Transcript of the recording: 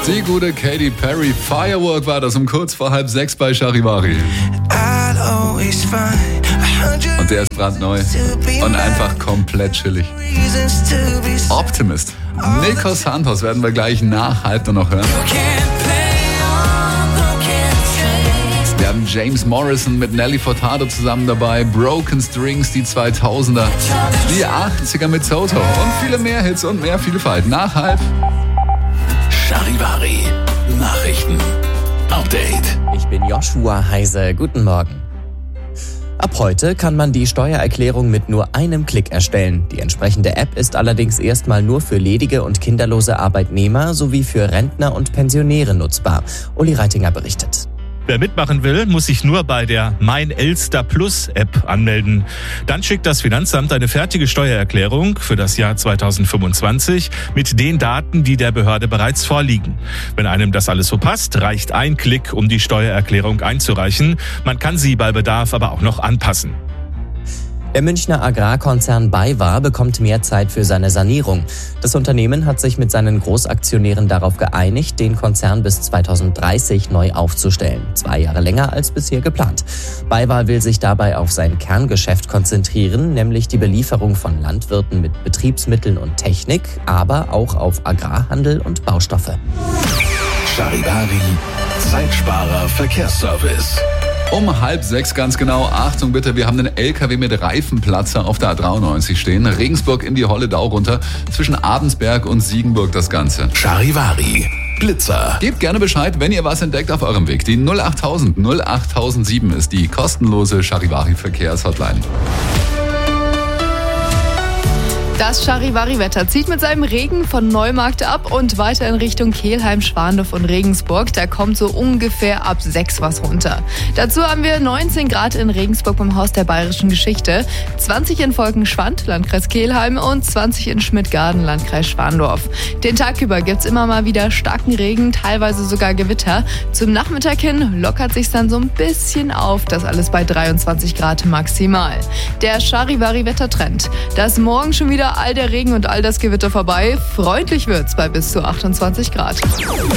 Die gute Katy Perry, Firework war das um kurz vor 5:30 bei Charivari. Und der ist brandneu und einfach komplett chillig. Optimist. Nico Santos werden wir gleich nach 5 noch hören. Wir haben James Morrison mit Nelly Furtado zusammen dabei, Broken Strings, die 2000er, die 80er mit Toto und viele mehr Hits und mehr Vielfalt. Nach 5. Charivari Nachrichten. Update. Ich bin Joshua Heise. Guten Morgen. Ab heute kann man die Steuererklärung mit nur einem Klick erstellen. Die entsprechende App ist allerdings erstmal nur für ledige und kinderlose Arbeitnehmer sowie für Rentner und Pensionäre nutzbar. Uli Reitinger berichtet. Wer mitmachen will, muss sich nur bei der Mein Elster Plus App anmelden. Dann schickt das Finanzamt eine fertige Steuererklärung für das Jahr 2025 mit den Daten, die der Behörde bereits vorliegen. Wenn einem das alles so passt, reicht ein Klick, um die Steuererklärung einzureichen. Man kann sie bei Bedarf aber auch noch anpassen. Der Münchner Agrarkonzern BayWa bekommt mehr Zeit für seine Sanierung. Das Unternehmen hat sich mit seinen Großaktionären darauf geeinigt, den Konzern bis 2030 neu aufzustellen. 2 Jahre länger als bisher geplant. BayWa will sich dabei auf sein Kerngeschäft konzentrieren, nämlich die Belieferung von Landwirten mit Betriebsmitteln und Technik, aber auch auf Agrarhandel und Baustoffe. Charivari Zeitsparer Verkehrsservice. Um 5:30 ganz genau. Achtung bitte, wir haben einen LKW mit Reifenplatzer auf der A93 stehen. Regensburg in die Holledau runter. Zwischen Adensberg und Siegenburg das Ganze. Charivari Blitzer. Gebt gerne Bescheid, wenn ihr was entdeckt auf eurem Weg. Die 08000 08007 ist die kostenlose Charivari Verkehrshotline. Das Charivari-Wetter zieht mit seinem Regen von Neumarkt ab und weiter in Richtung Kelheim, Schwandorf und Regensburg. Da kommt so ungefähr ab 6 was runter. Dazu haben wir 19 Grad in Regensburg beim Haus der Bayerischen Geschichte, 20 in Volkenschwand, Landkreis Kelheim und 20 in Schmidtgarden, Landkreis Schwandorf. Den Tag über gibt's immer mal wieder starken Regen, teilweise sogar Gewitter. Zum Nachmittag hin lockert sich's dann so ein bisschen auf, das alles bei 23 Grad maximal. Der Charivari-Wettertrend. Da ist morgen schon wieder all der Regen und all das Gewitter vorbei. Freundlich wird's bei bis zu 28 Grad.